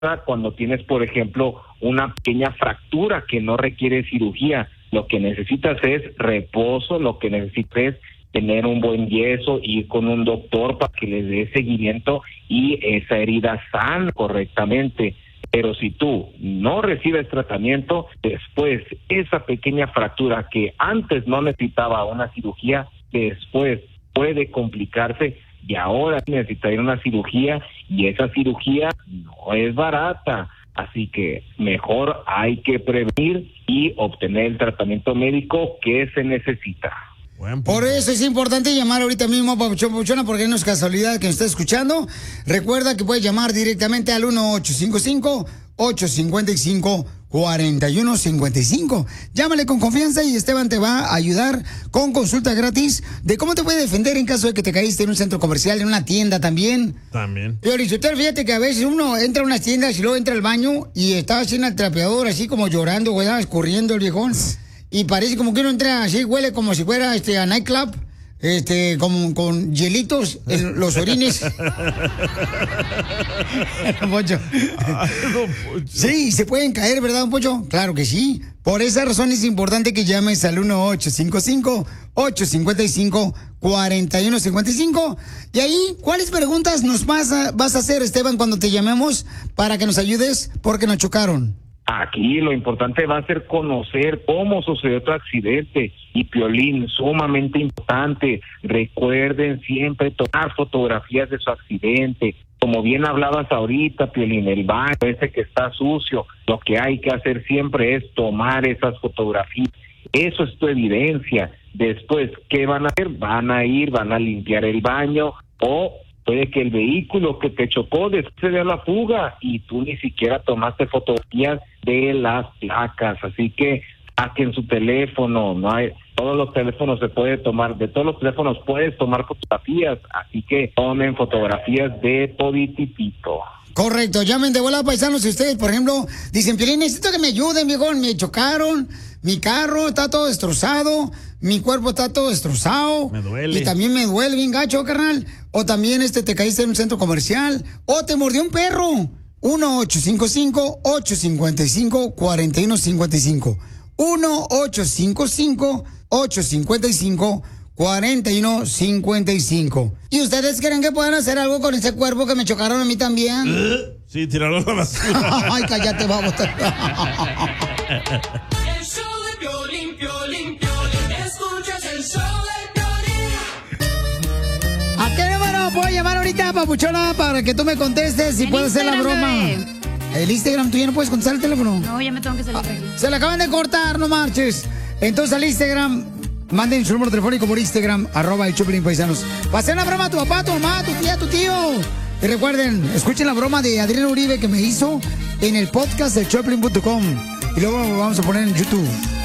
cuando tienes, por ejemplo, una pequeña fractura que no requiere cirugía. Lo que necesitas es reposo, lo que necesitas es tener un buen yeso, ir con un doctor para que le dé seguimiento y esa herida sana correctamente. Pero si tú no recibes tratamiento, después esa pequeña fractura que antes no necesitaba una cirugía, después puede complicarse y ahora necesita ir a una cirugía y esa cirugía no es barata. Así que mejor hay que prevenir y obtener el tratamiento médico que se necesita. Por eso es importante llamar ahorita mismo, Papuchona, porque no es casualidad que nos esté escuchando. Recuerda que puedes llamar directamente al 1-855-855-4155. Llámale con confianza y Esteban te va a ayudar con consulta gratis de cómo te puede defender en caso de que te caíste en un centro comercial, en una tienda también. Pero fíjate que a veces uno entra a unas tiendas y luego entra al baño y está así en el trapeador, así como llorando, güey, escurriendo el viejón. Y parece como que uno entra así, huele como si fuera a nightclub, como con hielitos en los orines. Poncho. Sí, se pueden caer, ¿verdad, don Poncho? Claro que sí. Por esa razón es importante que llames al 1-855-855-4155. Y ahí, ¿cuáles preguntas nos vas a hacer, Esteban, cuando te llamemos para que nos ayudes porque nos chocaron? Aquí lo importante va a ser conocer cómo sucedió tu accidente. Y Piolín, sumamente importante, recuerden siempre tomar fotografías de su accidente. Como bien hablabas ahorita, Piolín, el baño ese que está sucio, lo que hay que hacer siempre es tomar esas fotografías. Eso es tu evidencia. Después, ¿qué van a hacer? Van a limpiar el baño o puede que el vehículo que te chocó después se dé la fuga y tú ni siquiera tomaste fotografías de las placas. Así que saquen su teléfono, todos los teléfonos se puede tomar, de todos los teléfonos puedes tomar fotografías, así que tomen fotografías de toditipito. Correcto, llamen de volada, paisanos, si ustedes, por ejemplo, dicen, Piolín, necesito que me ayuden, viejo, me chocaron, mi carro está todo destrozado, mi cuerpo está todo destrozado. Me duele. Y también me duele bien gacho, carnal. O también te caíste en un centro comercial, o te mordió un perro. 1-855-855-4155. 1-855-855-4155. ¿Y ustedes creen que pueden hacer algo con ese cuerpo que me chocaron a mí también? Sí, tirarlo a la basura. Ay, cállate, vamos. El show de Piolín, Piolín, Piolín. Escuchas el show de Piolín. ¿A qué número puedo llamar ahorita, papuchona, para que tú me contestes si puedo hacer la broma? El Instagram, ¿tú ya no puedes contestar el teléfono? No, ya me tengo que salir de aquí. Se le acaban de cortar, no marches. Entonces al Instagram, manden su número telefónico por Instagram, @el Choplin Paisanos. Va a hacer una broma a tu papá, a tu mamá, a tu tía, a tu tío. Y recuerden, escuchen la broma de Adrián Uribe que me hizo en el podcast de Choplin.com. Y luego lo vamos a poner en YouTube.